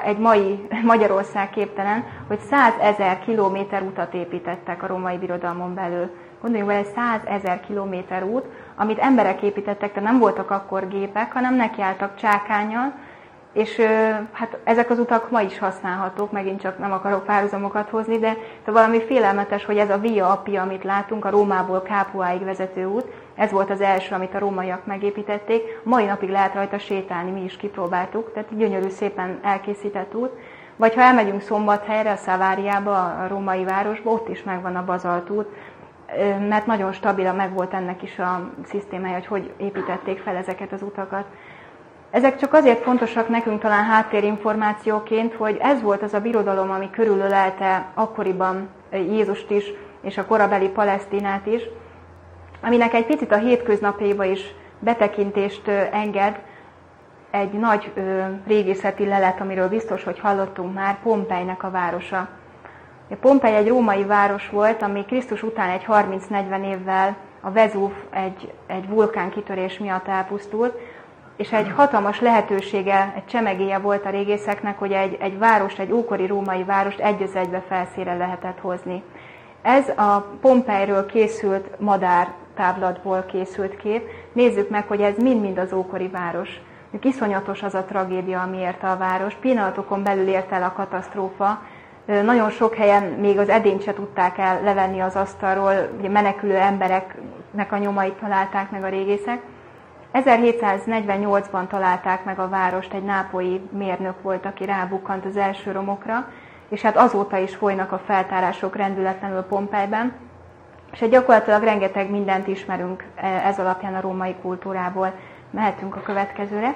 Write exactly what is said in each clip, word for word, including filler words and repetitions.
egy mai Magyarország képtelen, hogy százezer kilométer utat építettek a római birodalmon belül. Gondoljunk vele, százezer kilométer út, amit emberek építettek, de nem voltak akkor gépek, hanem nekiálltak csákánnyal, és hát ezek az utak ma is használhatók, megint csak nem akarok párhuzamokat hozni, de, de valami félelmetes, hogy ez a Via Appia, amit látunk, a Rómából Kápuáig vezető út, ez volt az első, amit a rómaiak megépítették. Mai napig lehet rajta sétálni, mi is kipróbáltuk, tehát gyönyörű, szépen elkészített út. Vagy ha elmegyünk Szombathelyre, a Szaváriába, a római városba, ott is megvan a bazaltút, mert nagyon stabilan megvolt ennek is a szisztémája, hogy hogy építették fel ezeket az utakat. Ezek csak azért fontosak nekünk talán háttérinformációként, hogy ez volt az a birodalom, ami körülölelte akkoriban Jézust is, és a korabeli Palesztinát is, aminek egy picit a hétköznapjaiba is betekintést enged egy nagy ö, régészeti lelet, amiről biztos, hogy hallottunk már, Pompejnek a városa. Pompej egy római város volt, ami Krisztus után egy harminc-negyven évvel a Vezúv egy, egy vulkánkitörés miatt elpusztult, és egy hatalmas lehetősége, egy csemegéje volt a régészeknek, hogy egy, egy várost, egy ókori római várost egy az egybe felszínre lehetett hozni. Ez a Pompejről készült madártáblatból készült kép. Nézzük meg, hogy ez mind-mind az ókori város. Iszonyatos az a tragédia, ami érte a város. Pillanatokon belül ért el a katasztrófa. Nagyon sok helyen még az edényt se tudták el levenni az asztalról, ugye menekülő embereknek a nyomait találták meg a régészek. ezerhétszáznegyvennyolcban találták meg a várost, egy nápolyi mérnök volt, aki rábukkant az első romokra, és hát azóta is folynak a feltárások rendületlenül Pompejben, és hát gyakorlatilag rengeteg mindent ismerünk ez alapján a római kultúrából. Mehetünk a következőre.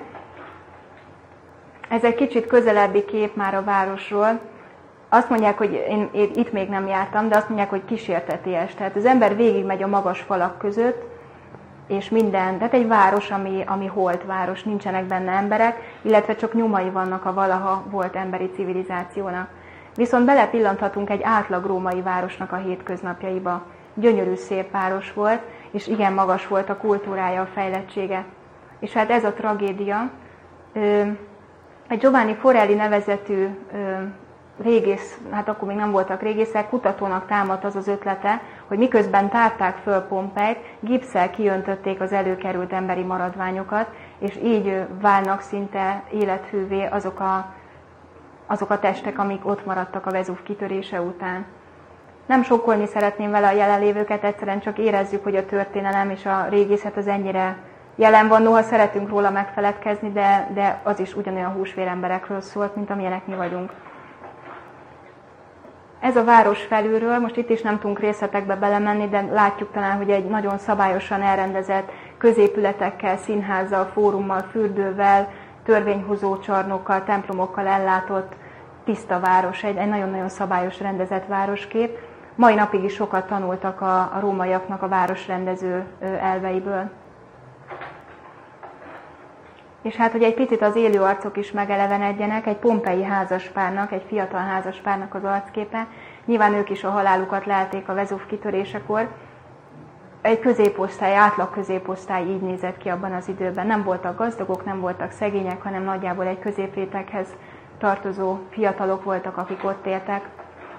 Ez egy kicsit közelebbi kép már a városról. Azt mondják, hogy én, én itt még nem jártam, de azt mondják, hogy kísérteties. Tehát az ember végigmegy a magas falak között, és minden, tehát egy város, ami, ami holt város, nincsenek benne emberek, illetve csak nyomai vannak a valaha volt emberi civilizációnak. Viszont belepillanthatunk egy átlag római városnak a hétköznapjaiba. Gyönyörű, szép város volt, és igen magas volt a kultúrája, a fejlettsége. És hát ez a tragédia. Egy Giovanni Forelli nevezetű régész, hát akkor még nem voltak régészek, kutatónak támadt az az ötlete, hogy miközben tárták föl Pompejt, gipsszel kijöntötték az előkerült emberi maradványokat, és így válnak szinte élethűvé azok a, azok a testek, amik ott maradtak a Vezúv kitörése után. Nem sokkolni szeretném vele a jelenlévőket, egyszerűen csak érezzük, hogy a történelem és a régészet az ennyire jelen van, noha szeretünk róla megfeledkezni, de, de az is ugyanolyan húsvéremberekről szólt, mint amilyenek mi vagyunk. Ez a város felülről, most itt is nem tudunk részletekbe belemenni, de látjuk talán, hogy egy nagyon szabályosan elrendezett középületekkel, színházzal, fórummal, fürdővel, törvényhozó csarnokkal, templomokkal ellátott tiszta város, egy, egy nagyon-nagyon szabályos rendezett városkép. Mai napig is sokat tanultak a, a rómaiaknak a városrendező elveiből. És hát, hogy egy picit az élő arcok is megelevenedjenek, egy pompei házaspárnak, egy fiatal házaspárnak az arcképe, nyilván ők is a halálukat lelték a Vezúv kitörésekor. Egy középosztály, átlag középosztály így nézett ki abban az időben. Nem voltak gazdagok, nem voltak szegények, hanem nagyjából egy középréteghez tartozó fiatalok voltak, akik ott éltek.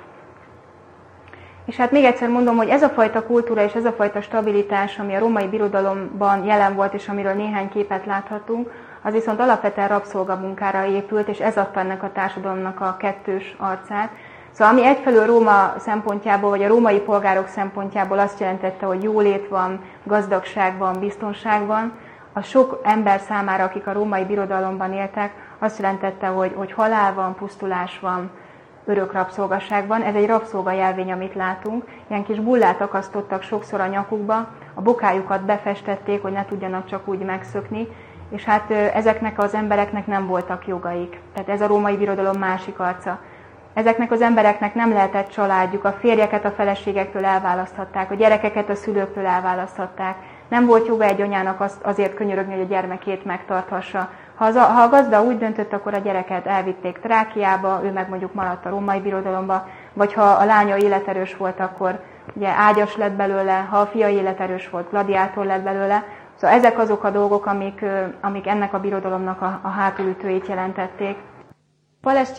És hát még egyszer mondom, hogy ez a fajta kultúra és ez a fajta stabilitás, ami a római birodalomban jelen volt, és amiről néhány képet láthatunk, az viszont alapvetően rabszolgamunkára épült, és ez adta ennek a társadalomnak a kettős arcát. Szóval ami egyfelől Róma szempontjából, vagy a római polgárok szempontjából azt jelentette, hogy jólét van, gazdagság van, biztonság van, a sok ember számára, akik a római birodalomban éltek, azt jelentette, hogy, hogy halál van, pusztulás van, örök rabszolgaság van. Ez egy rabszolga jelvény, amit látunk. Ilyen kis bullát akasztottak sokszor a nyakukba, a bokájukat befestették, hogy ne tudjanak csak úgy megszökni, és hát ezeknek az embereknek nem voltak jogaik. Tehát ez a római birodalom másik arca. Ezeknek az embereknek nem lehetett családjuk, a férjeket a feleségektől elválaszthatták, a gyerekeket a szülőktől elválaszthatták. Nem volt joga egy anyának azért könyörögni, hogy a gyermekét megtarthassa. Ha, az a, ha a gazda úgy döntött, akkor a gyereket elvitték Trákiába, ő meg mondjuk maradt a római birodalomba, vagy ha a lánya életerős volt, akkor ugye ágyas lett belőle, ha a fia életerős volt, gladiátor lett belőle. Szóval ezek azok a dolgok, amik, amik ennek a birodalomnak a, a hátulütőit jelentették.